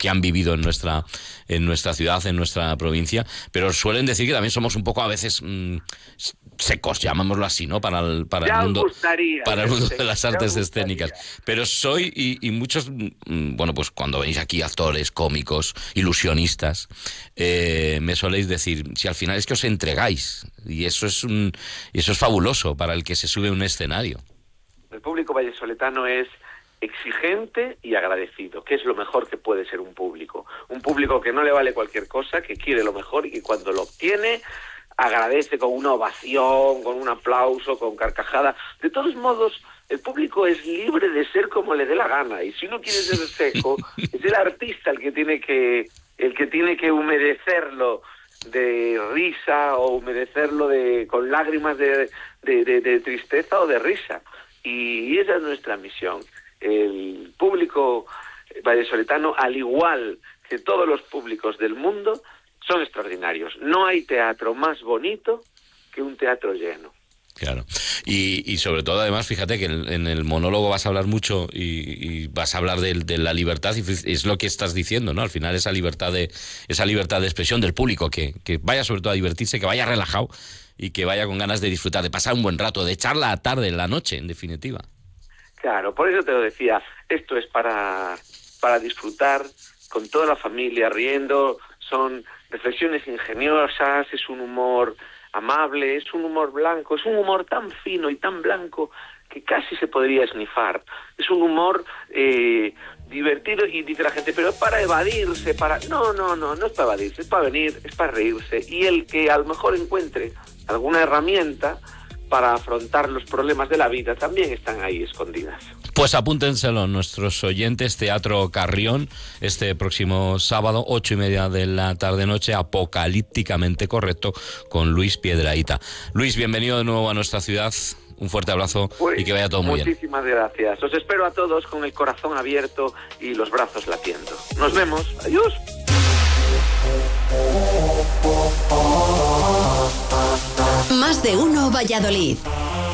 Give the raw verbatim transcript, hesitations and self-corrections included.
que han vivido en nuestra, en nuestra ciudad, en nuestra provincia, pero suelen decir que también somos un poco a veces mmm, secos, llamémoslo así, ¿no? Para el, para el mundo, gustaría, para el mundo de las artes gustaría. escénicas. Pero soy, y, y muchos, bueno, pues cuando venís aquí, actores, cómicos, ilusionistas, eh, me soléis decir, si al final es que os entregáis, y eso es un, y eso es fabuloso para el que se sube a un escenario. El público vallesoletano es exigente y agradecido, que es lo mejor que puede ser un público. Un público que no le vale cualquier cosa, que quiere lo mejor y que cuando lo obtiene agradece con una ovación, con un aplauso, con carcajada. De todos modos, el público es libre de ser como le dé la gana, y si uno quiere ser seco, es el artista el que tiene que el que tiene que humedecerlo de risa o humedecerlo de con lágrimas de, de, de, de tristeza o de risa. Y esa es nuestra misión. El público vallesoletano, al igual que todos los públicos del mundo, son extraordinarios. No hay teatro más bonito que un teatro lleno. Claro. Y, y sobre todo, además, fíjate que en, en el monólogo vas a hablar mucho y, y vas a hablar de, de la libertad, y es lo que estás diciendo, ¿no? Al final esa libertad de esa libertad de expresión del público, que, que vaya sobre todo a divertirse, que vaya relajado y que vaya con ganas de disfrutar, de pasar un buen rato, de echar la tarde, la noche, en definitiva. Claro, por eso te lo decía, esto es para, para disfrutar con toda la familia, riendo, son reflexiones ingeniosas, es un humor amable, es un humor blanco, es un humor tan fino y tan blanco que casi se podría esnifar. Es un humor eh, divertido, y dice la gente, pero es para evadirse, para... No, no, no, no es para evadirse, es para venir, es para reírse. Y el que a lo mejor encuentre alguna herramienta para afrontar los problemas de la vida también están ahí escondidas. Pues apúntenselo nuestros oyentes, Teatro Carrión, este próximo sábado, ocho y media de la tarde-noche, apocalípticamente correcto, con Luis Piedrahita. Luis, bienvenido de nuevo a nuestra ciudad, un fuerte abrazo pues, y que vaya todo muy bien. Muchísimas gracias, os espero a todos con el corazón abierto y los brazos latiendo. Nos vemos, adiós. Más de uno Valladolid.